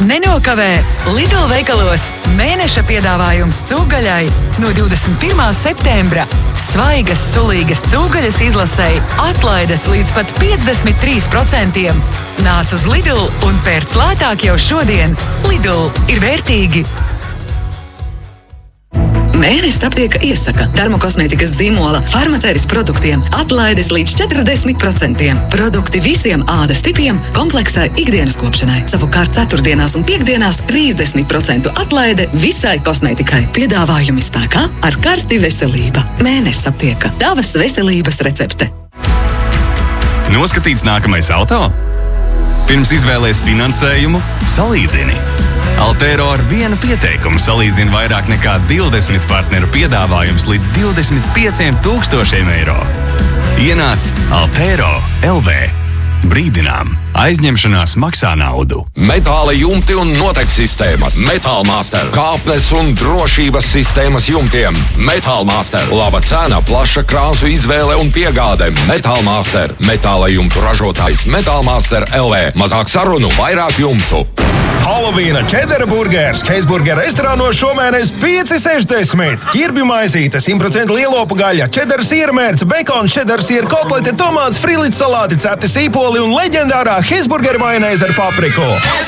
Nenokavē Lidl veikalos mēneša piedāvājums cūgaļai no 21. septembra. Svaigas, sulīgas cūgaļas izlasei atlaides līdz pat 53%. Nāc uz Lidl un pērc lētāk jau šodien. Lidl ir vērtīgi. Mēnesis aptieka iesaka dermokosmētikas zīmola Farmateris produktiem atlaides līdz 40%. Produkti visiem ādas tipiem kompleksai ikdienas kopšanai. Savukārt ceturtdienās un piekdienās 30% atlaide visai kosmētikai. Piedāvājumi spēkā ar karsti veselība. Mēnesis aptieka. Tavas veselības recepte. Noskatīts nākamais auto? Pirms izvēlies finansējumu, salīdzini. Altero ar vienu pieteikumu salīdzina vairāk nekā 20 partneru piedāvājums līdz 25,000 eiro. Ienāc Altero LV. Brīdinām, aizņemšanās maksā naudu. Metāla jumti un noteku sistēmas. Metālmaster. Kāpnes un drošības sistēmas jumtiem. Metālmaster. Laba cena, plaša krāsu izvēle un piegāde. Metālmaster. Metāla jumtu ražotājs Metālmaster LV. Mazāk sarunu, vairāk jumtu. Halovīna čedara burgers Heisburger restorānos šomēnes 5,60. Ķirbju maizīte, 100% lielopu gaļa, čedara siera mērce, bekons, čedara siera kotlete, tomāts, frīlīts salāti, cepti sīpoli un leģendārā Heisburger majonēze ar papriku.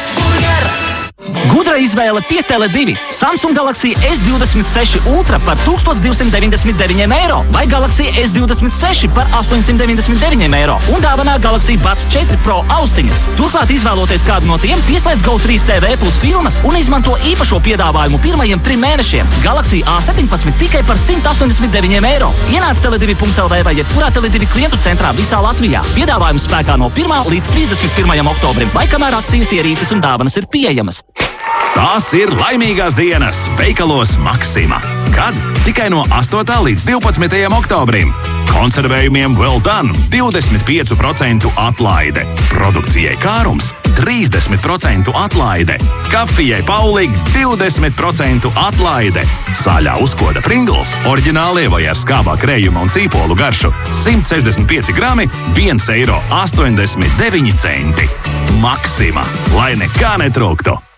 Gudra izvēle pie Tele2. Samsung Galaxy S26 Ultra par 1299 eiro vai Galaxy S26 par 899 eiro un dāvanā Galaxy Buds 4 Pro austiņas. Turklāt izvēloties kādu no tiem, pieslēdz GO3 TV plus filmas un izmanto īpašo piedāvājumu pirmajiem 3 mēnešiem. Galaxy A17 tikai par 189 eiro. Ienāc tele2.lv vai jebkurā Tele2 klientu centrā visā Latvijā. Piedāvājums spēkā no 1. līdz 31. oktobrim vai kamēr akcijas, ierīces un dāvanas ir pieejamas. Tās ir laimīgās dienas veikalos Maxima. Kad? Tikai no 8. līdz 12. oktobrim. Konservējumiem Well Done 25% atlaide. Produkcijai Kārums 30% atlaide. Kafijai Paulig 20% atlaide. Sāļā uzkoda Pringles, oriģinālie vai ar skābā krējuma un sīpolu garšu 165 grami, 1,89 eiro. Maxima, lai nekā netrūktu.